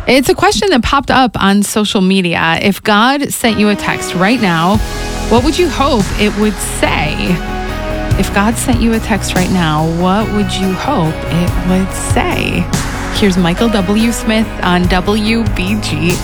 It's a question that popped up on social media. If God sent you a text right now, what would you hope it would say? If God sent you a text right now, what would you hope it would say? Here's Michael W. Smith on WBG.